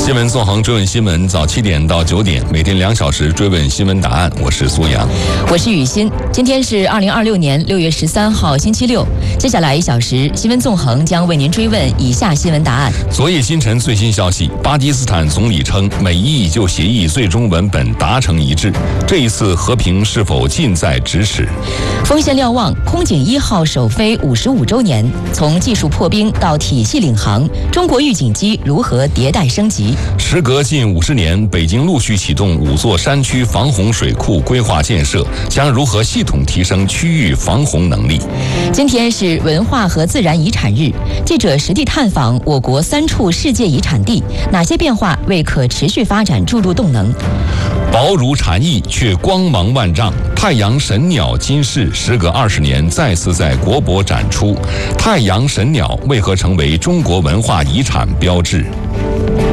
新闻纵横追问新闻，早7点到9点，每天2小时追问新闻答案。我是苏阳， 我是雨欣。今天是2026年6月13号，星期六。接下来1小时，新闻纵横将为您追问以下新闻答案。 昨夜星辰最新消息，巴基斯坦总理称美伊就协议最终文本达成一致，这一次和平是否近在咫尺？ 锋线瞭望，空警1号首飞55周年，从技术破冰到体系领航，中国预警机如何迭代升级？ 时隔近50年，北京陆续启动5座山区防洪水库规划建设，将如何系统提升区域防洪能力？ 今天是文化和自然遗产日，记者实地探访我国3处世界遗产地，哪些变化为可持续发展注入动能？ 薄如蝉翼，却光芒万丈。太阳神鸟金饰时隔20年再次在国博展出，太阳神鸟为何成为中国文化遗产标志？